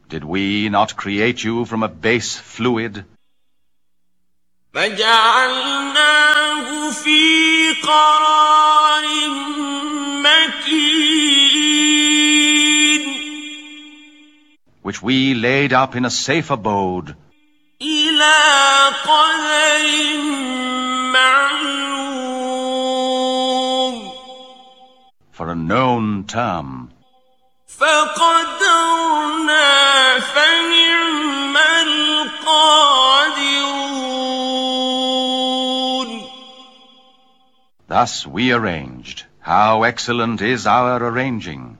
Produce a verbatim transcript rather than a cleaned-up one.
Did we not create you from a base fluid? فجعلناه في قرار مكين Which we laid up in a safe abode إلى قدر معلوم for a known term. فقدرنا فنعم القادرون Thus we arranged. How excellent is our arranging!